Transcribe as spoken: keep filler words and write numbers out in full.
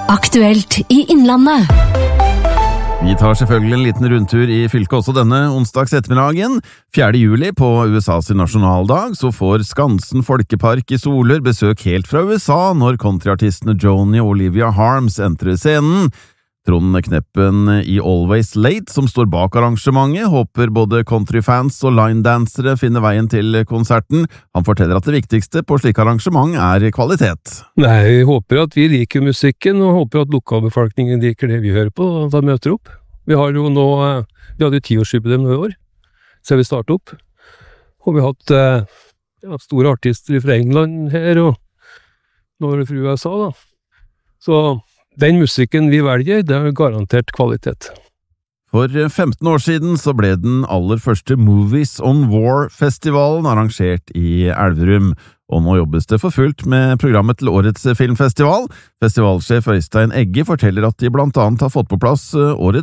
Aktuelt i Innlandet. Vi tar selvfølgelig en liten rundtur i fylket også denne onsdags ettermiddagen. fjerde juli på U S A's nasjonaldag så får Skansen Folkepark i Solør besøk helt fra U S A når countryartistene Joni og Olivia Harms entrer scenen. Trond Kneppen i Always Late, som står bak arrangementet, håper både countryfans og linedansere finner veien til konserten. Han forteller at det viktigste på slik arrangement er kvalitet. Nei, vi håper at vi liker musikken, og håper at lokalbefolkningen liker det vi hører på, og da møter opp. Vi har jo nå, vi hadde jo tiårsjubileum nå i år, så vi startet opp. Og vi har hatt ja, store artister fra England her, og nå er det fra U S A da. Så den musikken vi velger, det er garantert kvalitet. For femten år siden så ble den aller første Movies on War-festivalen arrangert i Elverum, og nå jobbes det for fullt med programmet til årets filmfestival. Festivalsjef Øystein Egge forteller at de blant annet har fått på plass årets